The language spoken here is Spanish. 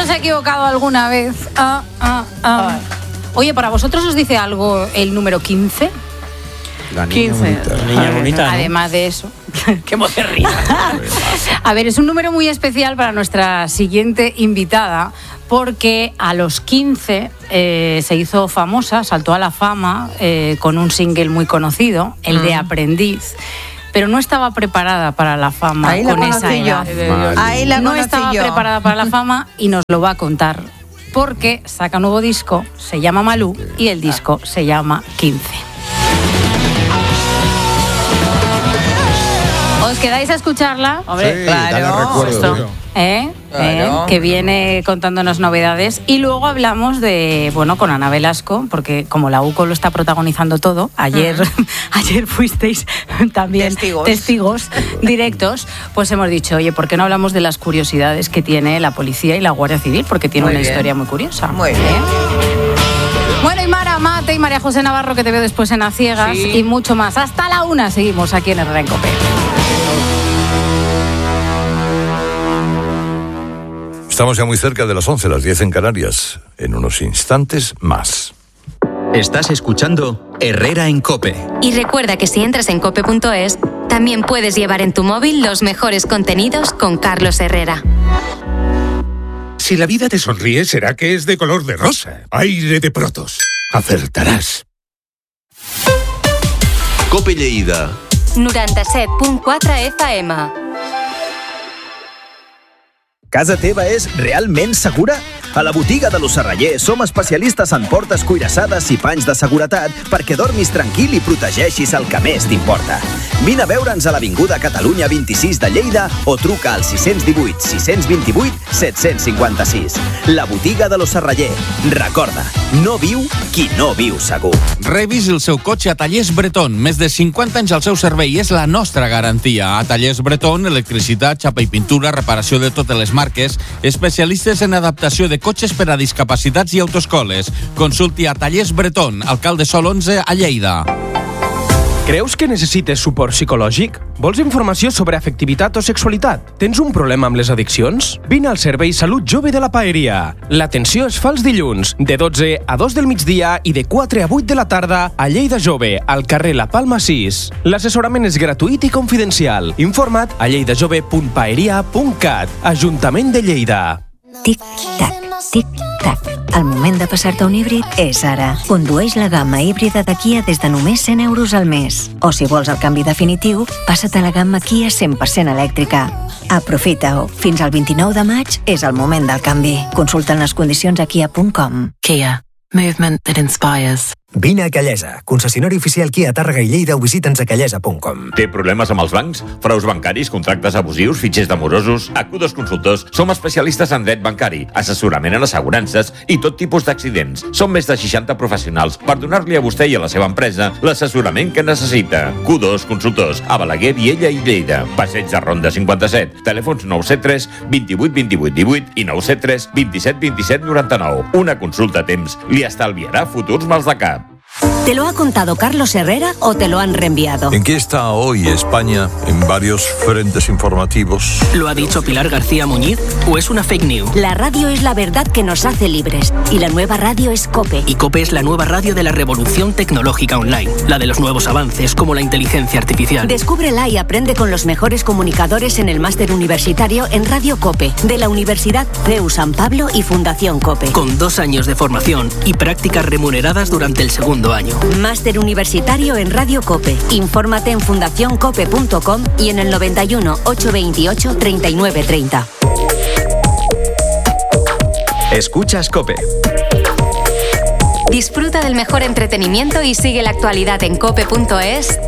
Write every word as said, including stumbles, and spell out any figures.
se ha equivocado alguna vez? Ah, ah, ah. Oye, ¿para vosotros os dice algo el número quince? La niña quince. bonita. La niña bonita, ¿no? Además de eso. ¡Qué moderna! A ver, es un número muy especial para nuestra siguiente invitada, porque a los quince eh, se hizo famosa, saltó a la fama eh, con un single muy conocido, el de Aprendiz. Pero no estaba preparada para la fama. Ahí la con esa conocí yo. edad. Ahí la no conocí estaba yo. preparada para la fama y nos lo va a contar. Porque saca un nuevo disco, se llama Malú, y el disco se llama quince. ¿Os quedáis a escucharla? Hombre, Sí, claro. dale recuerdo, Esto. tío. ¿Eh? Claro. ¿Eh? Que viene contándonos novedades. Y luego hablamos de, bueno, con Ana Velasco, porque como la U C O lo está protagonizando todo, ayer, uh-huh. ayer fuisteis también Testigos. testigos directos, pues hemos dicho, oye, ¿por qué no hablamos de las curiosidades que tiene la policía y la Guardia Civil? Porque tiene Muy una bien. historia muy curiosa. Muy bien. Bueno, y Mara Mate y María José Navarro, que te veo después en A Ciegas, Sí. y mucho más. Hasta la una seguimos aquí en Herrera en Cope. Estamos ya muy cerca de las once, las diez en Canarias. En unos instantes más. Estás escuchando Herrera en Cope. Y recuerda que si entras en cope punto es, también puedes llevar en tu móvil los mejores contenidos con Carlos Herrera. Si la vida te sonríe, será que es de color de rosa. Aire de Protos. Acertarás. Cope Lleida. noranta-set punt quatre F M. Casa teva és realment segura? A la botiga de Los Serrallers som especialistes en portes cuirassades i panys de seguretat perquè dormis tranquil i protegeixis el que més t'importa. Vine a veure'ns a l'Avinguda Catalunya vint-i-sis de Lleida o truca al sis cents divuit sis cents vint-i-vuit set cents cinquanta-sis. La botiga de Los Serrallers. Recorda, no viu qui no viu segur. Revisi el seu cotxe a Tallers Breton. Més de cinquanta anys al seu servei és la nostra garantia. A Tallers Breton, electricitat, xapa i pintura, reparació de totes les marques, especialistes en adaptació de cotxes per a discapacitats i autoescoles. Consulti a Tallers Breton, alcalde Sol onze, a Lleida. Creus que necessites suport psicològic? Vols informació sobre afectivitat o sexualitat? Tens un problema amb les addiccions? Vine al Servei Salut Jove de la Paeria. L'atenció es fa els dilluns, de dotze a dos del migdia i de quatre a vuit de la tarda a Lleida Jove, al carrer La Palma sis. L'assessorament és gratuït i confidencial. Informa't a lleidajove punt paeria punt cat. Ajuntament de Lleida. Tic-tac, tic-tac. El moment de passar-te un híbrid és ara. Condueix la gamma híbrida de Kia des de només cent euros al mes. O si vols el canvi definitiu, passa't a la gamma Kia cent per cent elèctrica. Aprofita-ho. Fins al vint-i-nou de maig és el moment del canvi. Consulta les condicions a kia punt com. Kia. Movement that inspires. Vine a Callesa, concessionari oficial Kia Tàrrega i Lleida, o visita'ns a callesa punt com. Té problemes amb els bancs? Fraus bancaris, contractes abusius, fitxers demorosos? A Q dos Consultors som especialistes en dret bancari, assessorament en assegurances i tot tipus d'accidents. Som més de seixanta professionals per donar-li a vostè i a la seva empresa l'assessorament que necessita. Q dos Consultors, a Balaguer, Viella i Lleida. Passeig de Ronda cinquanta-set. Telèfons nou set tres vint-i-vuit vint-i-vuit divuit i nou set tres vint-i-set vint-i-set noranta-nou. Una consulta a temps li estalviarà futurs mals de cap. ¿Te lo ha contado Carlos Herrera o te lo han reenviado? ¿En qué está hoy España en varios frentes informativos? ¿Lo ha dicho Pilar García Muñiz o es una fake news? La radio es la verdad que nos hace libres y la nueva radio es COPE. Y COPE es la nueva radio de la revolución tecnológica online, la de los nuevos avances como la inteligencia artificial. Descúbrela y aprende con los mejores comunicadores en el máster universitario en Radio COPE, de la Universidad C E U San Pablo y Fundación COPE. Con dos años de formación y prácticas remuneradas durante el segundo año. Máster universitario en Radio COPE. Infórmate en fundación cope punto com y en el noventa y uno, ochocientos veintiocho, treinta y nueve treinta. Escuchas COPE. Disfruta del mejor entretenimiento y sigue la actualidad en cope punto es.